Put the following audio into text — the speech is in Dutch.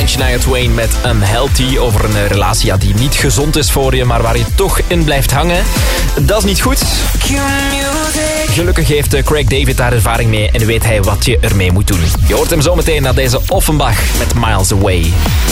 Shania Twain met Unhealthy over een relatie die niet gezond is voor je, maar waar je toch in blijft hangen. Dat is niet goed. Gelukkig heeft Craig David daar ervaring mee en weet hij wat je ermee moet doen. Je hoort hem zometeen naar deze Offenbach met Miles Away.